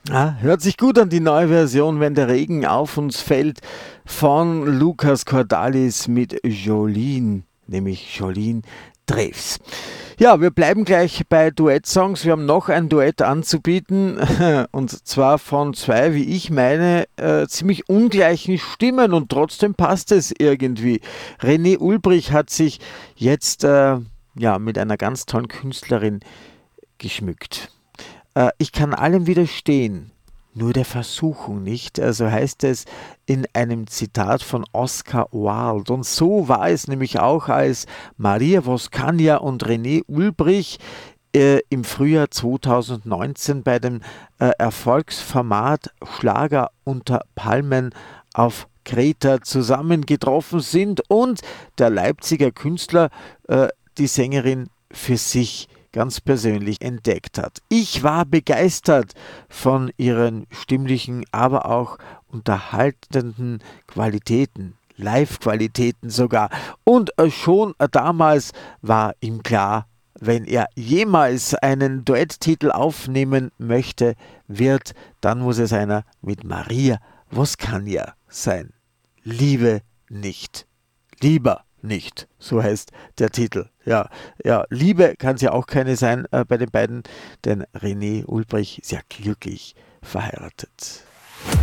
Ah, hört sich gut an die neue Version, wenn der Regen auf uns fällt, von Lukas Cordalis mit Jolene, nämlich Jolene Drews. Ja, wir bleiben gleich bei Duettsongs. Wir haben noch ein Duett anzubieten und zwar von zwei, wie ich meine, ziemlich ungleichen Stimmen und trotzdem passt es irgendwie. René Ulbrich hat sich jetzt ja, mit einer ganz tollen Künstlerin geschmückt. Ich kann allem widerstehen, nur der Versuchung nicht. Also heißt es in einem Zitat von Oscar Wilde. Und so war es nämlich auch, als Maria Voskania und René Ulbrich im Frühjahr 2019 bei dem Erfolgsformat Schlager unter Palmen auf Kreta zusammengetroffen sind und der Leipziger Künstler die Sängerin für sich ganz persönlich entdeckt hat. Ich war begeistert von ihren stimmlichen, aber auch unterhaltenden Qualitäten, Live-Qualitäten sogar. Und schon damals war ihm klar, wenn er jemals einen Duetttitel aufnehmen möchte, wird, dann muss es einer mit Maria Voskania sein. Liebe nicht. Lieber nicht, so heißt der Titel. Ja, ja, Liebe kann es ja auch keine sein bei den beiden, denn René Ulbrich ist ja glücklich verheiratet.